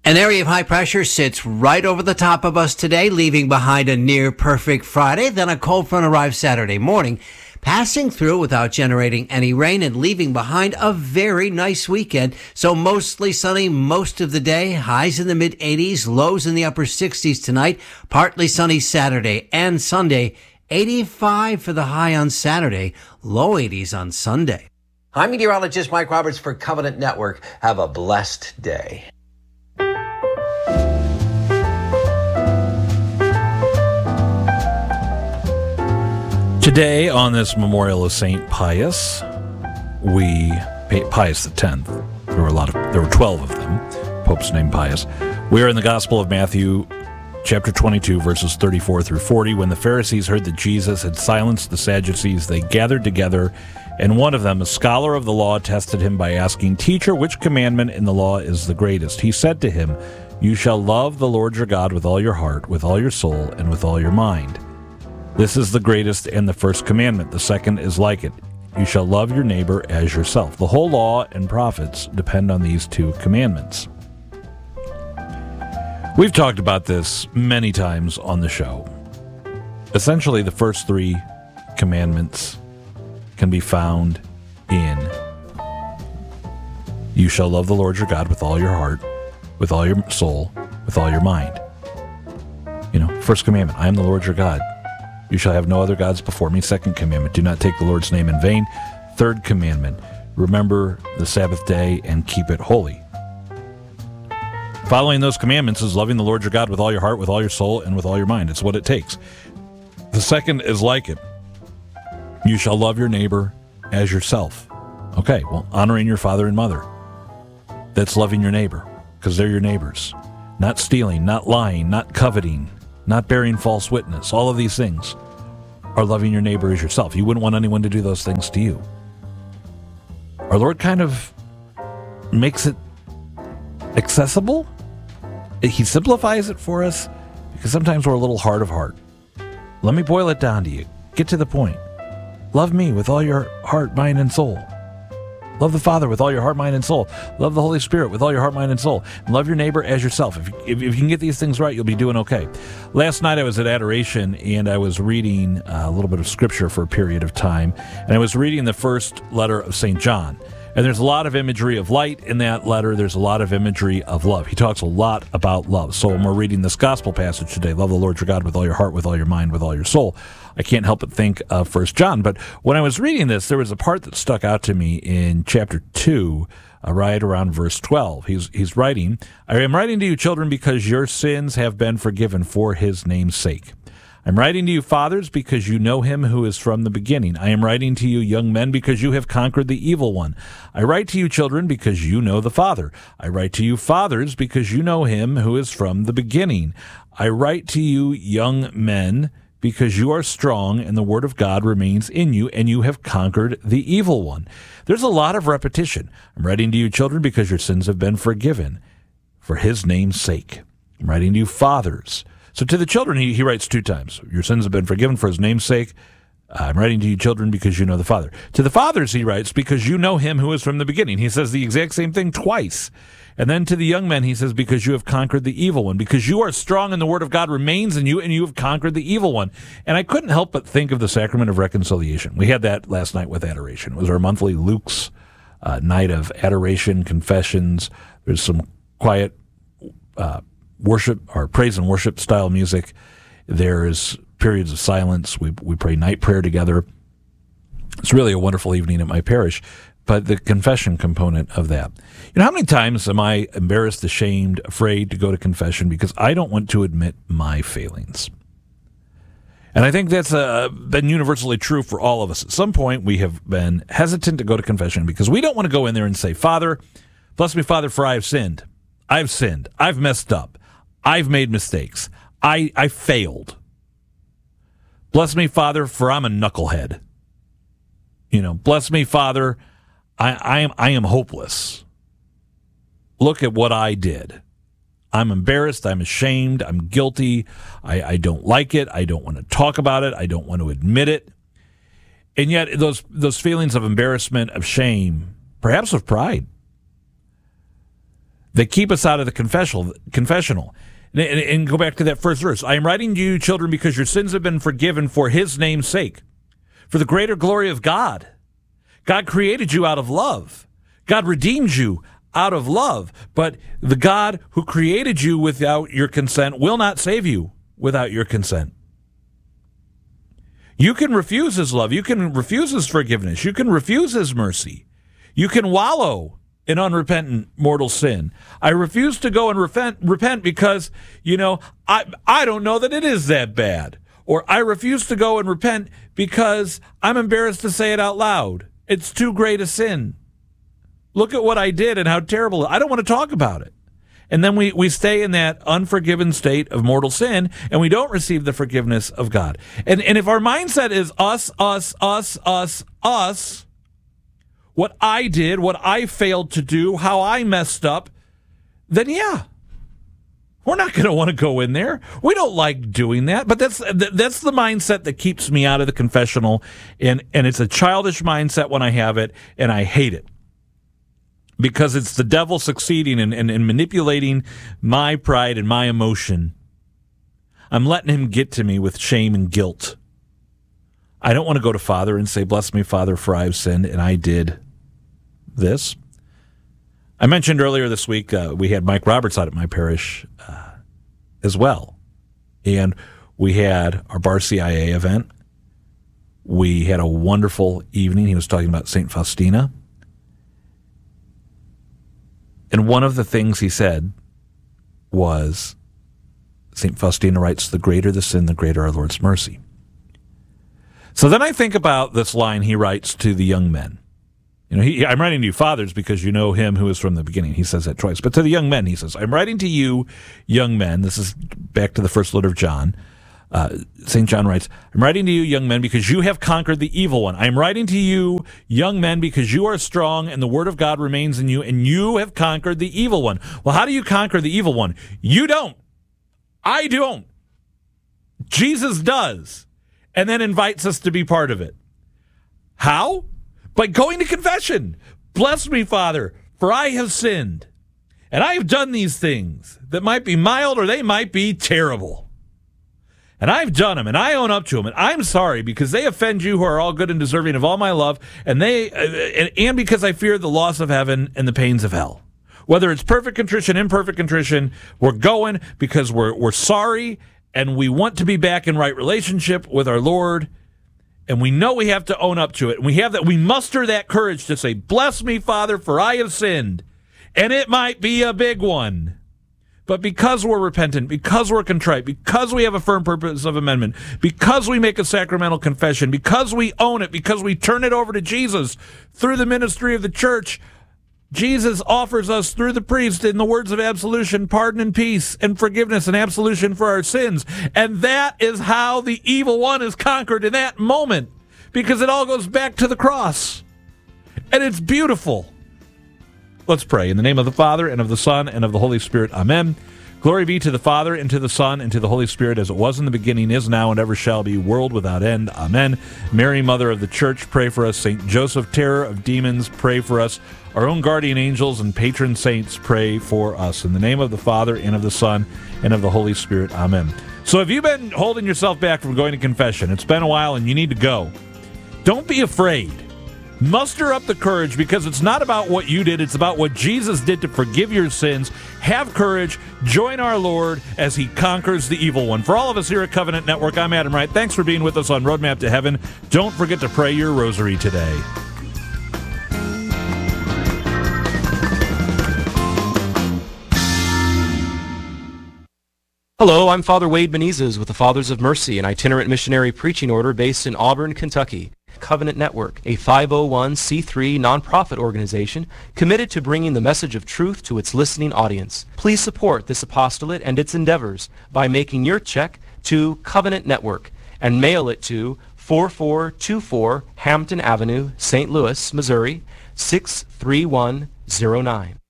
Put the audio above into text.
An area of high pressure sits right over the top of us today, leaving behind a near-perfect Friday. Then a cold front arrives Saturday morning, passing through without generating any rain and leaving behind a very nice weekend. So mostly sunny most of the day, highs in the mid-80s, lows in the upper 60s tonight, partly sunny Saturday and Sunday, 85 for the high on Saturday, low 80s on Sunday. I'm meteorologist Mike Roberts for Covenant Network. Have a blessed day. Today, on this memorial of St. Pius, we pay Pius X. There were 12 of them. Popes named Pius. We are in the Gospel of Matthew, chapter 22, verses 34 through 40. When the Pharisees heard that Jesus had silenced the Sadducees, they gathered together, and one of them, a scholar of the law, tested him by asking, "Teacher, which commandment in the law is the greatest?" He said to him, "You shall love the Lord your God with all your heart, with all your soul, and with all your mind. This is the greatest and the first commandment. The second is like it. You shall love your neighbor as yourself." The whole law and prophets depend on these two commandments. We've talked about this many times on the show. Essentially, the first three commandments can be found in you shall love the Lord your God with all your heart, with all your soul, with all your mind. First commandment, I am the Lord your God. You shall have no other gods before me. Second commandment, do not take the Lord's name in vain. Third commandment, remember the Sabbath day and keep it holy. Following those commandments is loving the Lord your God with all your heart, with all your soul, and with all your mind. It's what it takes. The second is like it. You shall love your neighbor as yourself. Okay, well, honoring your father and mother. That's loving your neighbor, because they're your neighbors. Not stealing, not lying, not coveting, not bearing false witness. All of these things are loving your neighbor as yourself. You wouldn't want anyone to do those things to you. Our Lord kind of makes it accessible. He simplifies it for us because sometimes we're a little hard of heart. Let me boil it down to you. Get to the point. Love me with all your heart, mind, and soul. Love the Father with all your heart, mind, and soul. Love the Holy Spirit with all your heart, mind, and soul. And love your neighbor as yourself. If you can get these things right, you'll be doing okay. Last night I was at Adoration, and I was reading a little bit of Scripture for a period of time. And I was reading the first letter of St. John. And there's a lot of imagery of light in that letter. There's a lot of imagery of love. He talks a lot about love. So when we're reading this gospel passage today, love the Lord your God with all your heart, with all your mind, with all your soul, I can't help but think of 1 John. But when I was reading this, there was a part that stuck out to me in chapter 2, right around verse 12. He's writing, "I am writing to you, children, because your sins have been forgiven for his name's sake. I'm writing to you, fathers, because you know him who is from the beginning. I am writing to you, young men, because you have conquered the evil one. I write to you, children, because you know the Father. I write to you, fathers, because you know him who is from the beginning. I write to you, young men, because you are strong and the word of God remains in you, and you have conquered the evil one." There's a lot of repetition. I'm writing to you, children, because your sins have been forgiven for his name's sake. I'm writing to you, fathers. So to the children, he writes 2 times. Your sins have been forgiven for his name's sake. I'm writing to you, children, because you know the Father. To the fathers, he writes, because you know him who is from the beginning. He says the exact same thing twice. And then to the young men, he says, because you have conquered the evil one. Because you are strong and the word of God remains in you, and you have conquered the evil one. And I couldn't help but think of the sacrament of reconciliation. We had that last night with adoration. It was our monthly Luke's night of adoration, confessions. There's some quiet worship or praise and worship style music. There's periods of silence. We pray night prayer together. It's really a wonderful evening at my parish. But the confession component of that. How many times am I embarrassed, ashamed, afraid to go to confession because I don't want to admit my failings? And I think that's been universally true for all of us. At some point, we have been hesitant to go to confession because we don't want to go in there and say, "Father, bless me, Father, for I have sinned. I've sinned. I've messed up. I've made mistakes. I failed. Bless me, Father, for I'm a knucklehead. Bless me, Father, I am hopeless. Look at what I did. I'm embarrassed. I'm ashamed. I'm guilty. I don't like it. I don't want to talk about it. I don't want to admit it." And yet those feelings of embarrassment, of shame, perhaps of pride, that keep us out of the confessional. And go back to that first verse. I am writing to you, children, because your sins have been forgiven for his name's sake, for the greater glory of God. God created you out of love. God redeemed you out of love. But the God who created you without your consent will not save you without your consent. You can refuse his love. You can refuse his forgiveness. You can refuse his mercy. You can wallow in unrepentant mortal sin. I refuse to go and repent because, I don't know that it is that bad. Or I refuse to go and repent because I'm embarrassed to say it out loud. It's too great a sin. Look at what I did and how terrible. I don't want to talk about it. And then we stay in that unforgiven state of mortal sin, and we don't receive the forgiveness of God. And if our mindset is us, what I did, what I failed to do, how I messed up, then yeah, we're not going to want to go in there. We don't like doing that, but that's the mindset that keeps me out of the confessional, and it's a childish mindset when I have it, and I hate it. Because it's the devil succeeding in manipulating my pride and my emotion. I'm letting him get to me with shame and guilt. I don't want to go to Father and say, bless me, Father, for I have sinned, and I did this. I mentioned earlier this week we had Mike Roberts out at my parish as well. And we had our Bar CIA event. We had a wonderful evening. He was talking about St. Faustina. And one of the things he said was, St. Faustina writes, the greater the sin, the greater our Lord's mercy. So then I think about this line he writes to the young men. I'm writing to you, fathers, because you know him who is from the beginning. He says that twice. But to the young men, he says, I'm writing to you, young men. This is back to the first letter of John. St. John writes, I'm writing to you, young men, because you have conquered the evil one. I'm writing to you, young men, because you are strong and the word of God remains in you, and you have conquered the evil one. Well, how do you conquer the evil one? You don't. I don't. Jesus does. And then invites us to be part of it. How? By going to confession. Bless me, Father, for I have sinned. And I have done these things that might be mild or they might be terrible. And I've done them, and I own up to them, and I'm sorry because they offend you who are all good and deserving of all my love, and because I fear the loss of heaven and the pains of hell. Whether it's perfect contrition, imperfect contrition, we're going because we're sorry, and we want to be back in right relationship with our Lord, and we know we have to own up to it. And we muster that courage to say, bless me, Father, for I have sinned. And it might be a big one. But because we're repentant, because we're contrite, because we have a firm purpose of amendment, because we make a sacramental confession, because we own it, because we turn it over to Jesus through the ministry of the church, Jesus offers us through the priest in the words of absolution, pardon and peace and forgiveness and absolution for our sins. And that is how the evil one is conquered in that moment, because it all goes back to the cross. And it's beautiful. Let's pray. In the name of the Father, and of the Son, and of the Holy Spirit. Amen. Glory be to the Father, and to the Son, and to the Holy Spirit, as it was in the beginning, is now, and ever shall be, world without end. Amen. Mary, Mother of the Church, pray for us. St. Joseph, terror of demons, pray for us. Our own guardian angels and patron saints, pray for us. In the name of the Father, and of the Son, and of the Holy Spirit. Amen. So if you've been holding yourself back from going to confession, it's been a while and you need to go, don't be afraid. Muster up the courage, because it's not about what you did. It's about what Jesus did to forgive your sins. Have courage. Join our Lord as he conquers the evil one. For all of us here at Covenant Network, I'm Adam Wright. Thanks for being with us on Roadmap to Heaven. Don't forget to pray your rosary today. Hello, I'm Father Wade Benitez with the Fathers of Mercy, an itinerant missionary preaching order based in Auburn, Kentucky. Covenant Network, a 501c3 nonprofit organization committed to bringing the message of truth to its listening audience. Please support this apostolate and its endeavors by making your check to Covenant Network and mail it to 4424 Hampton Avenue, St. Louis, Missouri, 63109.